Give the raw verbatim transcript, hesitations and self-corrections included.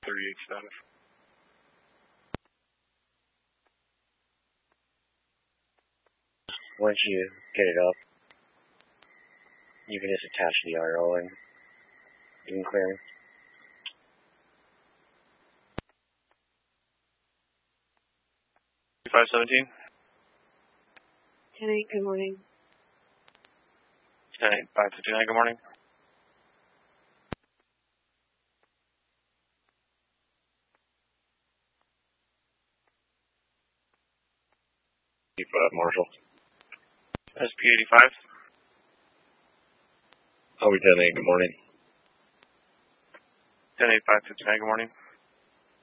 thirty-eight status. Once you get it up, you can just attach the R O and you can clear it. five seventeen. ten eight, good morning. ten eight, five fifty-nine, good morning. five, Marshall. S P eighty-five. Over ten eight, good morning. ten eight, five fifty-nine, good morning.